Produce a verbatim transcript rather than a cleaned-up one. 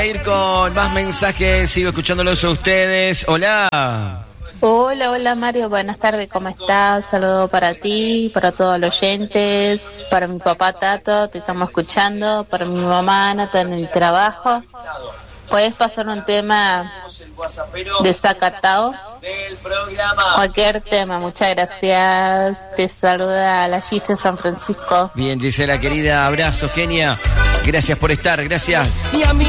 Ir con más mensajes, sigo escuchándolos a ustedes. Hola. Hola, hola Mario, buenas tardes, ¿cómo estás? Saludo para ti, para todos los oyentes, para mi papá Tato, te estamos escuchando, para mi mamá Nata en el trabajo. ¿Puedes pasar un tema desacatado? Cualquier tema, muchas gracias. Te saluda la Gise San Francisco. Bien, Gisela querida, abrazo, genia. Gracias por estar, gracias. Y a mí